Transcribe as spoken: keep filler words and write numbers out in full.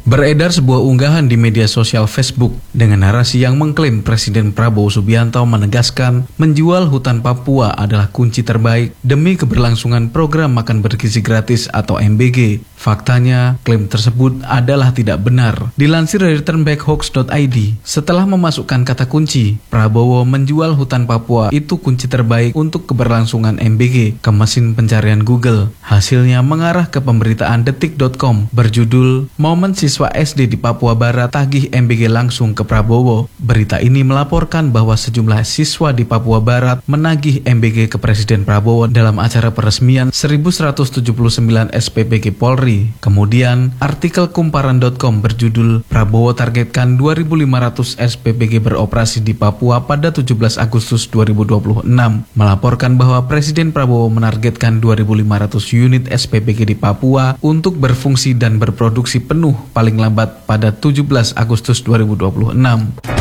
Beredar sebuah unggahan di media sosial Facebook dengan narasi yang mengklaim Presiden Prabowo Subianto menegaskan menjual hutan Papua adalah kunci terbaik demi keberlangsungan program makan bergizi gratis atau M B G. Faktanya, klaim tersebut adalah tidak benar. Dilansir dari turnbackhoax dot i d, setelah memasukkan kata kunci, Prabowo menjual hutan Papua itu kunci terbaik untuk keberlangsungan M B G ke mesin pencarian Google. Hasilnya mengarah ke pemberitaan detik dot com berjudul Momen Siswa S D di Papua Barat tagih M B G langsung ke Prabowo. Berita ini melaporkan bahwa sejumlah siswa di Papua Barat menagih M B G ke Presiden Prabowo dalam acara peresmian seribu seratus tujuh puluh sembilan S P B G Polri. Kemudian, artikel kumparan dot com berjudul Prabowo targetkan dua ribu lima ratus S P B G beroperasi di Papua pada tujuh belas Agustus dua ribu dua puluh enam, melaporkan bahwa Presiden Prabowo menargetkan dua ribu lima ratus unit S P B G di Papua untuk berfungsi dan berproduksi penuh paling lambat pada tujuh belas Agustus dua ribu dua puluh enam.